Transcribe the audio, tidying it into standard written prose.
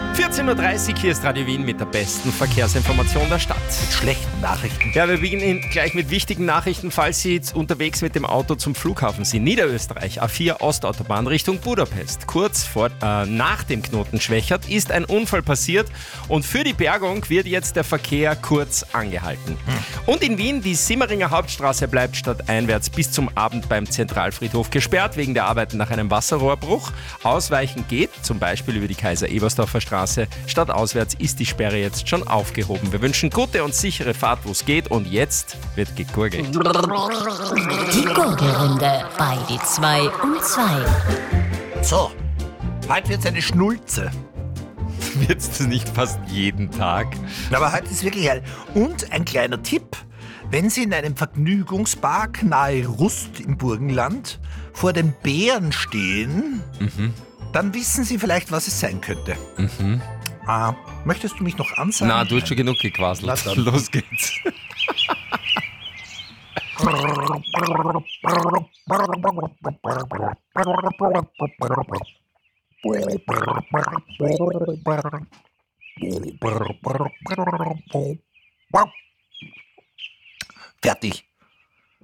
14.30 Uhr, hier ist Radio Wien mit der besten Verkehrsinformation der Stadt. Mit schlechten Nachrichten. Ja, wir beginnen gleich mit wichtigen Nachrichten, falls Sie jetzt unterwegs mit dem Auto zum Flughafen sind. Niederösterreich, A4 Ostautobahn Richtung Budapest. Kurz nach dem Knoten Schwächert ist ein Unfall passiert und für die Bergung wird jetzt der Verkehr kurz angehalten. Und in Wien, die Simmeringer Hauptstraße bleibt stadteinwärts bis zum Abend beim Zentralfriedhof gesperrt, wegen der Arbeiten nach einem Wasserrohrbruch. Ausweichen geht, zum Beispiel über die Kaiser-Ebersdorfer Straße. Stadtauswärts ist die Sperre jetzt schon aufgehoben. Wir wünschen gute und sichere Fahrt, wo es geht, und jetzt wird gegurgelt. Die Gurgelrunde bei die 2 um 2. So, heute wird's eine Schnulze. Wird's das nicht fast jeden Tag? Aber heute ist wirklich ein... Und ein kleiner Tipp. Wenn Sie in einem Vergnügungspark nahe Rust im Burgenland vor den Bären stehen, dann wissen Sie vielleicht, was es sein könnte. Möchtest du mich noch ansagen? Na, du hast schon genug gequasselt. Na dann. Los geht's. Fertig.